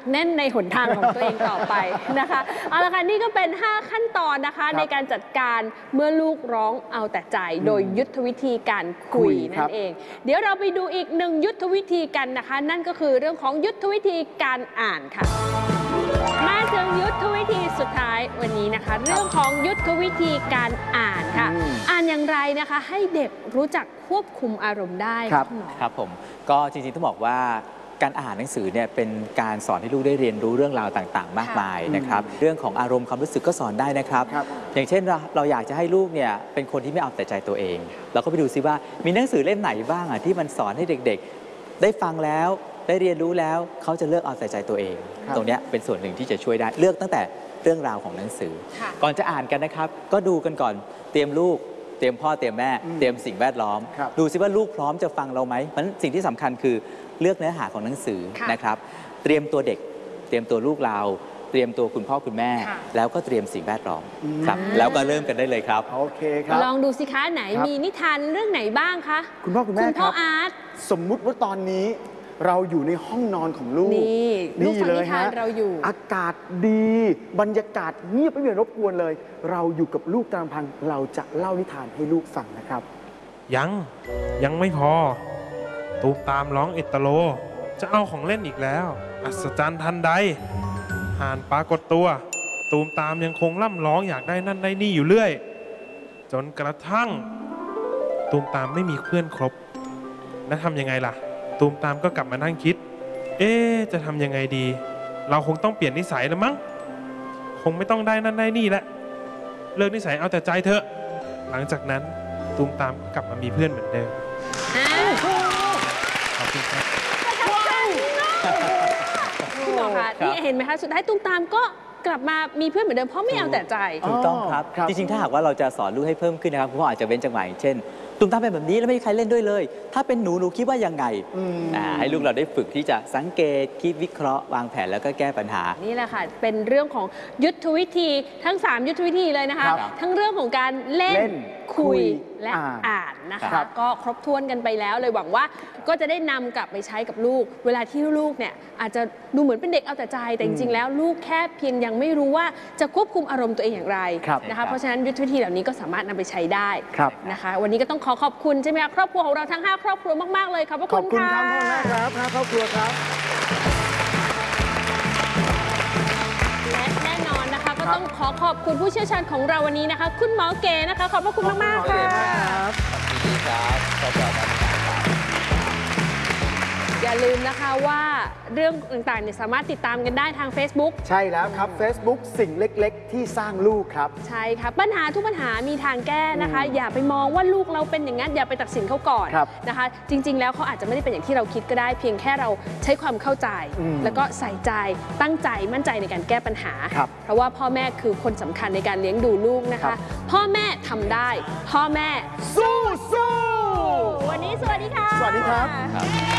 กแน่นในหนทางของตัวเองต่อไปนะคะเอาละค่ะนี่ก็เป็น5ขั้นตอนนะคะในการจัดการเมื่อลูกร้องเอาแต่ใจโดยยุทธวิธีการคุยนั่นเองเดี๋ยวเราไปดูอีก1ยุทธวิธีกันนะคะนั่นก็คือเรื่องของยุทธวิธีการอ่านค่ะมาถึงยุทธวิธีสุดท้ายวันนี้นะคะเรื่องของยุทธวิธีการอ่านค่ะอ่านอย่างไรนะคะให้เด็กรู้จักควบคุมอารมณ์ได้ครับผมก็จริงๆต้องบอกว่าการอ่านหนังสือเนี่ยเป็นการสอนให้ลูกได้เรียนรู้เรื่องราวต่างๆมากมายนะครับเรื่องของอารมณ์ความรู้สึกก็สอนได้นะครับอย่างเช่นเราอยากจะให้ลูกเนี่ยเป็นคนที่ไม่เอาแต่ใจตัวเองเราก็ไปดูซิว่ามีหนังสือเล่มไหนบ้างที่มันสอนให้เด็กๆได้ฟังแล้วได้เรียนรู้แล้วเขาจะเลิกเอาแต่ใจตัวเองตรงนี้เป็นส่วนหนึ่งที่จะช่วยได้เลือกตั้งแต่เรื่องราวของหนังสือก่อนจะอ่านกันนะครับก็ดูกันก่อนเตรียมลูกเตรียมพ่อเตรียมแม่เตรียมสิ่งแวดล้อมดูซิว่าลูกพร้อมจะฟังเราไหมเพราะฉะนั้นสิ่งที่สำคัญคือเลือกเนื้อหาของหนังสือนะครับเตรียมตัวเด็กเตรียมตัวลูกเราเตรียมตัวคุณพ่อคุณแม่แล้วก็เตรียมสิ่งแวดล้อมครับแล้วก็เริ่มกันได้เลยครับโอเคครับลองดูสิคะไหนมีนิทานเรื่องไหนบ้างคะคุณพ่อคุณแม่ครับอาร์ตสมมุติว่าตอนนี้เราอยู่ในห้องนอนของลูกนี่เลยฮะเราอยู่อากาศดีบรรยากาศเงียบไม่มีรบกวนเลยเราอยู่กับลูกตามลำพังเราจะเล่านิทานให้ลูกฟังนะครับยังไม่พอตูมตามร้องเอตโลจะเอาของเล่นอีกแล้วอัศจรรย์ทันใดห่านปรากฏตัวตูมตามยังคงร่ำร้องอยากได้นั่นได้นี่อยู่เรื่อยจนกระทั่งตูมตามไม่มีเพื่อนครบแล้วทำยังไงล่ะตูมตามก็กลับมานั่งคิดจะทำยังไงดีเราคงต้องเปลี่ยนนิสัยแล้วมั้งคงไม่ต้องได้นั่นได้นี่แหละเลิกนิสัยเอาแต่ใจเถอะหลังจากนั้นตูมตามกลับมามีเพื่อนเหมือนเดิมขอบคุณครับพี่บอกค่ะนี่เห็นไหมคะสุดท้ายตูมตามก็กลับมามีเพื่อนเหมือนเดิมเพราะไม่เอาแต่ใจถูกต้องครับจริงๆถ้าหากว่าเราจะสอนลูกให้เพิ่มขึ้นนะครับคุณพ่ออาจจะเว้นจังหวะเช่นตูมตามเป็นแบบนี้แล้วไม่มีใครเล่นด้วยเลยถ้าเป็นหนูคิดว่ายังไงให้ลูกเราได้ฝึกที่จะสังเกตคิดวิเคราะห์วางแผนแล้วก็แก้ปัญหานี่แหละค่ะเป็นเรื่องของยุทธวิธีทั้ง3ยุทธวิธีเลยนะคะทั้งเรื่องของการเล่นคุยและอ่านนะคะก็ครบถ้วนกันไปแล้วเลยหวังว่าก็จะได้นำกลับไปใช้กับลูกเวลาที่ลูกเนี่ยอาจจะดูเหมือนเป็นเด็กเอาแต่ใจแต่จริงๆแล้วลูกแค่เพียงยังไม่รู้ว่าจะควบคุมอารมณ์ตัวเองอย่างไรนะคะเพราะฉะนั้นยุทธวิธีเหล่านี้ก็สามารถนำไปใช้ได้นะคะวันนี้ก็ต้องขอบคุณใช่ไหมคะครอบครัวของเราทั้ง5ครอบครัวมากๆเลยขอบคุณค่ะขอบคุณครับพ่อแม่ครับ5ครอบครัวครับและแน่นอนนะคะก็ต้องขอบคุณผู้เชี่ยวชาญของเราวันนี้นะคะคุณหมอเก๋นะคะขอบพระคุณมากๆค่ะอย่าลืมนะคะว่าเรื่องต่างๆเนี่ยสามารถติดตามกันได้ทาง Facebook ใช่แล้วครับ Facebook สิ่งเล็กๆที่สร้างลูกครับใช่ค่ะปัญหาทุกปัญหามีทางแก้นะคะอย่าไปมองว่าลูกเราเป็นอย่างนั้นอย่าไปตัดสินเขาก่อนนะคะจริงๆแล้วเขาอาจจะไม่ได้เป็นอย่างที่เราคิดก็ได้เพียงแค่เราใช้ความเข้าใจแล้วก็ใส่ใจตั้งใจมั่นใจในการแก้ปัญหาเพราะว่าพ่อแม่คือคนสำคัญในการเลี้ยงดูลูกนะคะพ่อแม่ทำได้พ่อแม่สู้วันนี้สวัสดีค่ะสวัสดีครับ